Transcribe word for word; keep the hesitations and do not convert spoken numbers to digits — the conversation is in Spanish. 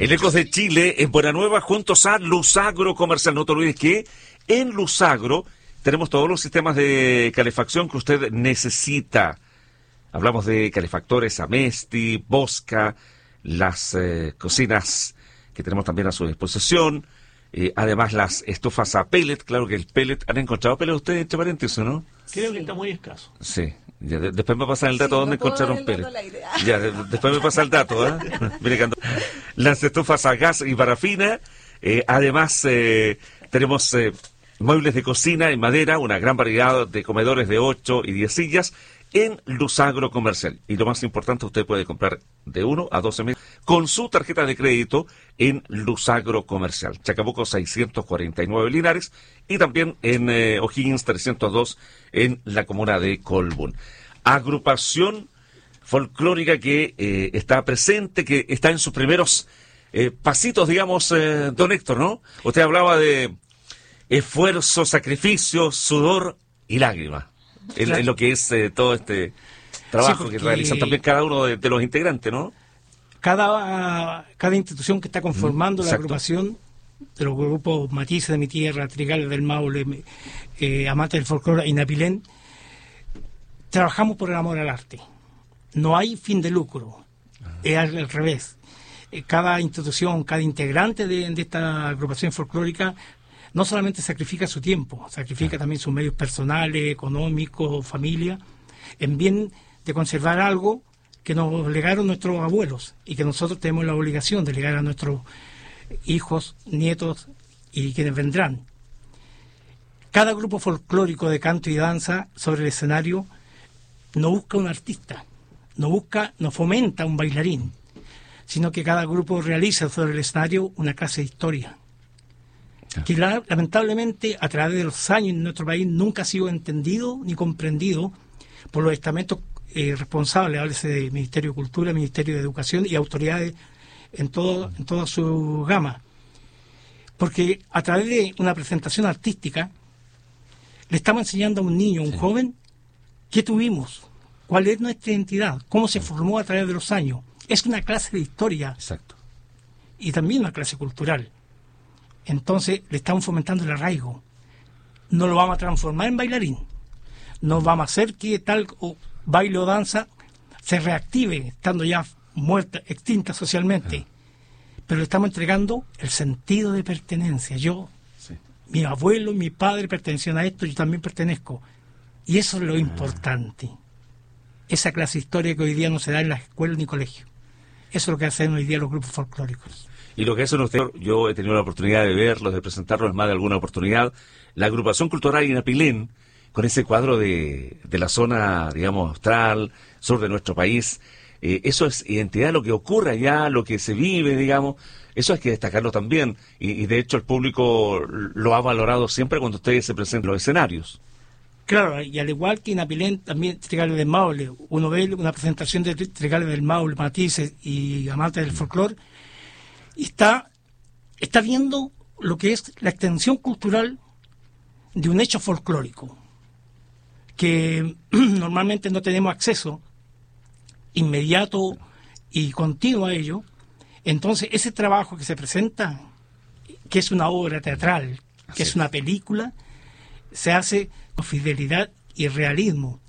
En Ecos de Chile, en Buenanueva, juntos a Luzagro Comercial. No te olvides que en Luzagro tenemos todos los sistemas de calefacción que usted necesita. Hablamos de calefactores Amesti, Bosca, las eh, cocinas que tenemos también a su disposición. Eh, además, las estufas a pellet. Claro que el pellet, ¿han encontrado pellet ustedes, entre paréntesis, no? Creo que está muy escaso. Sí. Ya, de, después me pasan el dato Sí, dónde no encontraron pellet. Ya, de, después me pasa el dato, ¿eh? Mire, cuando, las estufas a gas y parafina. Eh, además, eh, tenemos eh, muebles de cocina en madera, una gran variedad de comedores de ocho y diez sillas en Luzagro Comercial. Y lo más importante, usted puede comprar de uno a doce meses con su tarjeta de crédito en Luzagro Comercial. Chacabuco seiscientos cuarenta y nueve Linares y también en eh, O'Higgins trescientos dos en la comuna de Colbún. Agrupación folclórica que eh, está presente, que está en sus primeros eh, pasitos, digamos, eh, don Héctor, ¿no? Usted hablaba de esfuerzo, sacrificio, sudor y lágrimas. En, Claro. en lo que es eh, todo este trabajo Sí, que porque realizan también cada uno de, de los integrantes, ¿no? Cada, cada institución que está conformando Mm, la exacto. agrupación de los grupos Matices de mi Tierra, Trigales del Maule, eh, Amantes del Folclore y Napilén, trabajamos por el amor al arte. No hay fin de lucro, es al, al revés. Eh, cada institución, cada integrante de, de esta agrupación folclórica no solamente sacrifica su tiempo, sacrifica también sus medios personales, económicos, familia, en bien de conservar algo que nos legaron nuestros abuelos y que nosotros tenemos la obligación de legar a nuestros hijos, nietos y quienes vendrán. Cada grupo folclórico de canto y danza sobre el escenario no busca un artista, no busca, no fomenta un bailarín, sino que cada grupo realiza sobre el escenario una clase de historia, que la, lamentablemente a través de los años en nuestro país nunca ha sido entendido ni comprendido por los estamentos eh, responsables, háblese de Ministerio de Cultura, Ministerio de Educación y autoridades en todo en toda su gama. Porque a través de una presentación artística le estamos enseñando a un niño, a un Sí. joven, qué tuvimos, cuál es nuestra identidad, cómo se formó a través de los años. Es una clase de historia Exacto. y también una clase cultural. Entonces le estamos fomentando el arraigo. No lo vamos a transformar en bailarín. No vamos a hacer que tal o baile o danza se reactive, estando ya muerta, extinta socialmente. Pero le estamos entregando el sentido de pertenencia. Yo, Sí. mi abuelo, mi padre pertenecían a esto, yo también pertenezco. Y eso es lo importante. Esa clase de historia que hoy día no se da en las escuelas ni colegios. Eso es lo que hacen hoy día los grupos folclóricos. Y lo que hacen ustedes, yo he tenido la oportunidad de verlos, de presentarlos más de alguna oportunidad, la agrupación cultural Inapilén, con ese cuadro de, de la zona, digamos, austral, sur de nuestro país, eh, eso es identidad, lo que ocurre allá, lo que se vive, digamos, eso hay que destacarlo también, y, y de hecho el público lo ha valorado siempre cuando ustedes se presentan en los escenarios. Claro, y al igual que en Apilén, también Trigales del Maule, uno ve una presentación de Trigales del Maule, Matices y Amantes del Folclore, y está, está viendo lo que es la extensión cultural de un hecho folclórico, que normalmente no tenemos acceso inmediato y continuo a ello. Entonces, ese trabajo que se presenta, que es una obra teatral, que Así es es. una película, se hace con fidelidad y realismo.